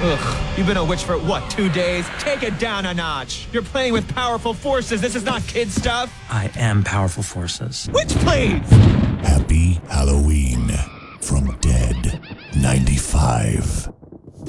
Ugh, you've been a witch for, what, 2 days? Take it down a notch. You're playing with powerful forces. This is not kid stuff. I am powerful forces. Witch, please! Happy Halloween.